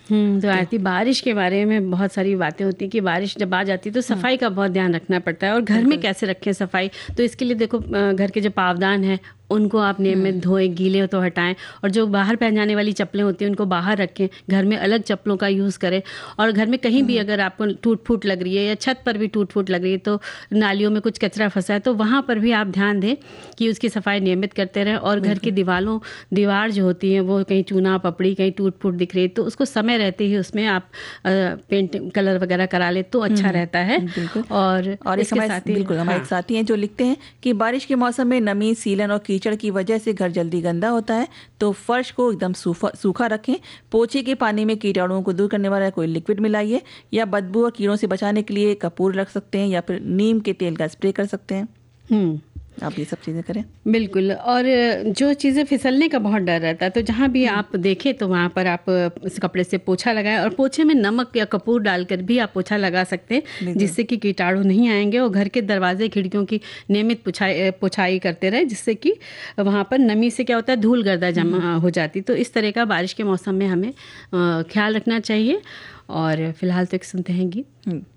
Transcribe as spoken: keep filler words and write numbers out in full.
हम्म तो आरती, बारिश के बारे में बहुत सारी बातें होती हैं कि बारिश जब आ जाती है तो सफाई का बहुत ध्यान रखना पड़ता है। और घर में कैसे रखें सफाई, तो इसके लिए देखो घर के जो पावदान है उनको आप नियमित धोएं, गीले हो तो हटाएं। और जो बाहर पहन जाने वाली चप्पलें होती हैं उनको बाहर रखें, घर में अलग चप्पलों का यूज़ करें। और घर में कहीं भी अगर आपको टूट फूट लग रही है या छत पर भी टूट फूट लग रही है, तो नालियों में कुछ कचरा फंसा है, तो वहाँ पर भी आप ध्यान दें कि उसकी सफाई नियमित करते रहें। और घर की दीवारों दीवार जो होती हैं वो कहीं चूना पपड़ी, कहीं टूट फूट दिख रही है, तो उसको समय रहते ही उसमें आप पेंट कलर वगैरह करा ले तो अच्छा रहता है। और और इसके हमारे साथ ही बिल्कुल हमारे हाँ, एक साथी हैं जो लिखते हैं कि बारिश के मौसम में नमी, सीलन और कीचड़ की वजह से घर जल्दी गंदा होता है, तो फर्श को एकदम सूखा सूखा रखें। पोछे के पानी में कीटाणुओं को दूर करने वाला कोई लिक्विड मिलाइए, या बदबू और कीड़ों से बचाने के लिए कपूर रख सकते हैं, या फिर नीम के तेल का स्प्रे कर सकते हैं। हम्म आप ये सब चीज़ें करें। बिल्कुल। और जो चीज़ें फिसलने का बहुत डर रहता है, तो जहाँ भी आप देखें तो वहाँ पर आप इस कपड़े से पोछा लगाएं। और पोछे में नमक या कपूर डालकर भी आप पोछा लगा सकते हैं, जिससे कि कीटाणु नहीं आएंगे। और घर के दरवाजे खिड़कियों की नियमित पुछाई पुछाई करते रहे, जिससे कि वहाँ पर नमी से क्या होता है, धूल गर्दा जमा हो जाती। तो इस तरह का बारिश के मौसम में हमें ख्याल रखना चाहिए। और फिलहाल तो एक सुनते हैं गीत।